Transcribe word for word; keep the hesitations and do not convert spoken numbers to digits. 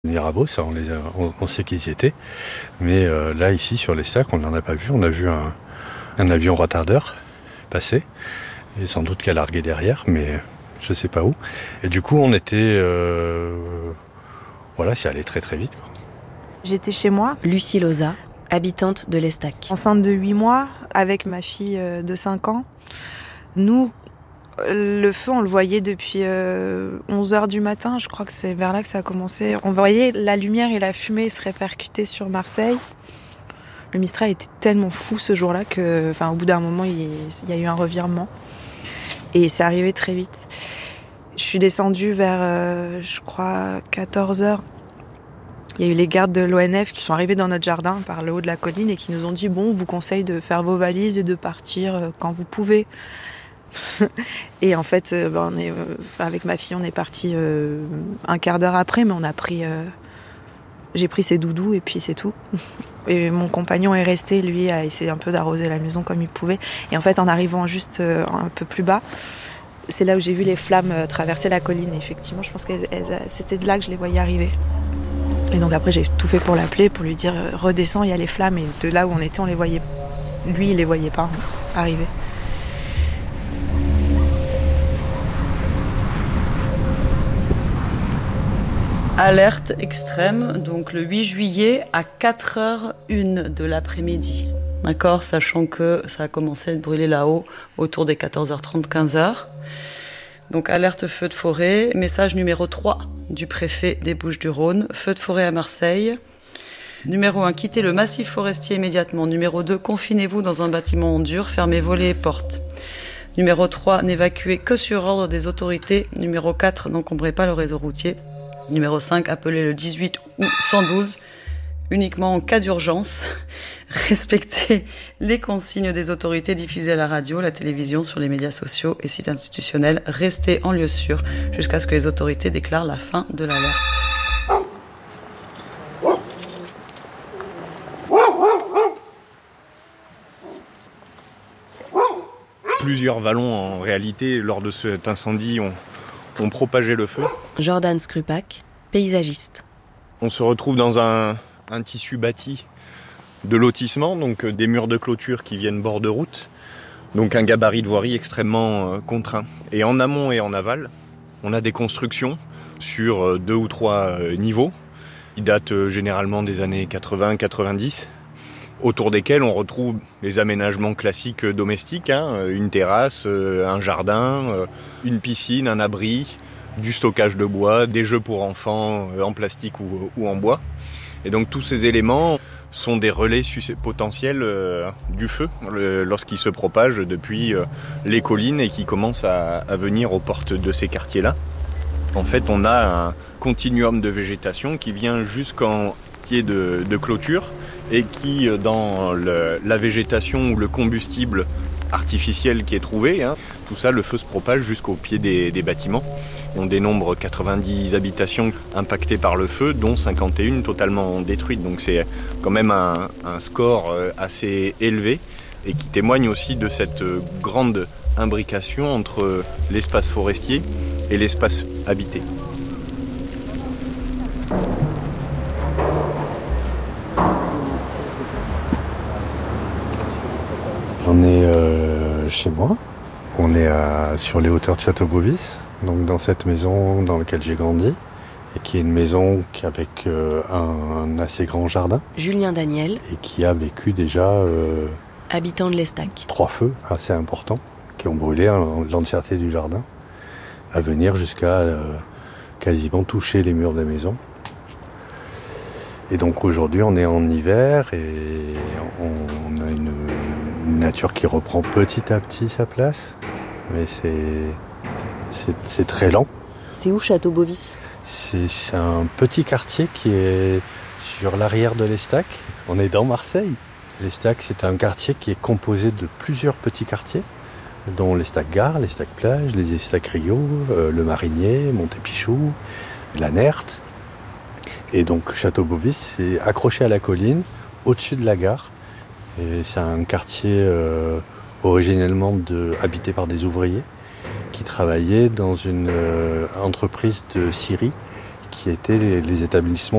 Mirabeau, ça on, les a, on, on sait qu'ils y étaient, mais euh, là ici sur les stacks on n'en a pas vu, on a vu un, un avion retardeur passer, et sans doute qu'elle a largué derrière, mais je sais pas où, et du coup on était, euh, voilà, c'est allé très très vite, quoi. J'étais chez moi. Lucie Loza, habitante de l'Estac. Enceinte de huit mois, avec ma fille de cinq ans. Nous, le feu, on le voyait depuis euh, onze heures du matin, je crois que c'est vers là que ça a commencé. On voyait la lumière et la fumée se répercuter sur Marseille. Le Mistral était tellement fou ce jour-là que, enfin, au bout d'un moment, il, il y a eu un revirement. Et c'est arrivé très vite. Je suis descendue vers, euh, je crois, quatorze heures. Il y a eu les gardes de l'O N F qui sont arrivés dans notre jardin par le haut de la colline et qui nous ont dit « Bon, on vous conseille de faire vos valises et de partir quand vous pouvez. » Et en fait, euh, ben, on est, euh, avec ma fille, on est parti euh, un quart d'heure après, mais on a pris, euh, j'ai pris ses doudous et puis c'est tout. Et mon compagnon est resté, lui, a essayé un peu d'arroser la maison comme il pouvait. Et en fait, en arrivant juste euh, un peu plus bas, c'est là où j'ai vu les flammes euh, traverser la colline. Et effectivement, je pense que c'était de là que je les voyais arriver. Et donc après, j'ai tout fait pour l'appeler, pour lui dire euh, redescends, il y a les flammes. Et de là où on était, on les voyait. Lui, il les voyait pas arriver. Alerte extrême, donc le huit juillet à quatre heures une de l'après-midi. D'accord, sachant que ça a commencé à être brûlé là-haut autour des quatorze heures trente, quinze heures. Donc alerte feu de forêt, message numéro trois du préfet des Bouches-du-Rhône, feu de forêt à Marseille. Numéro un, quittez le massif forestier immédiatement. Numéro deux, confinez-vous dans un bâtiment en dur, fermez volets et portes. Numéro trois, n'évacuez que sur ordre des autorités. Numéro quatre, n'encombrez pas le réseau routier. Numéro cinq, appelez le dix-huit ou cent douze, uniquement en cas d'urgence. Respectez les consignes des autorités diffusées à la radio, la télévision, sur les médias sociaux et sites institutionnels. Restez en lieu sûr jusqu'à ce que les autorités déclarent la fin de l'alerte. Plusieurs vallons, en réalité, lors de cet incendie, ont, ont propagé le feu. Jordan Skrupak, paysagiste. On se retrouve dans un, un tissu bâti de lotissement, donc des murs de clôture qui viennent bord de route, donc un gabarit de voirie extrêmement euh, contraint. Et en amont et en aval, on a des constructions sur euh, deux ou trois euh, niveaux, qui datent euh, généralement des années quatre-vingts quatre-vingt-dix, autour desquels on retrouve les aménagements classiques euh, domestiques, hein, une terrasse, euh, un jardin, euh, une piscine, un abri, du stockage de bois, des jeux pour enfants euh, en plastique ou, ou en bois. Et donc tous ces éléments sont des relais potentiels euh, du feu le, lorsqu'il se propage depuis euh, les collines et qui commence à, à venir aux portes de ces quartiers-là. En fait, on a un continuum de végétation qui vient jusqu'en pied de, de clôture et qui, dans le, la végétation ou le combustible artificiel qui est trouvé, hein, tout ça, le feu se propage jusqu'au pied des, des bâtiments. On dénombre quatre-vingt-dix habitations impactées par le feu, dont cinquante et une totalement détruites. Donc c'est quand même un, un score assez élevé et qui témoigne aussi de cette grande imbrication entre l'espace forestier et l'espace habité. On est euh, chez moi, on est à, sur les hauteurs de Château-Bovis, donc dans cette maison dans laquelle j'ai grandi, et qui est une maison avec euh, un, un assez grand jardin. Julien Daniel. Et qui a vécu déjà euh, habitant de l'Estac. Trois feux assez importants qui ont brûlé l'entièreté du jardin, à venir jusqu'à euh, quasiment toucher les murs de la maison. Et donc aujourd'hui on est en hiver et on, on a une, une nature qui reprend petit à petit sa place, mais c'est, c'est, c'est très lent. C'est où Château-Bovis ? C'est, c'est un petit quartier qui est sur l'arrière de l'Estac. On est dans Marseille. L'Estac, c'est un quartier qui est composé de plusieurs petits quartiers, dont l'Estac-Gare, l'Estac-Plage, les Estac-Rio, euh, le Marinier, Montépichou, la Nerte. Et donc Château-Bovis, c'est accroché à la colline, au-dessus de la gare. Et c'est un quartier euh, originellement de, habité par des ouvriers qui travaillaient dans une euh, entreprise de scierie qui étaient les, les établissements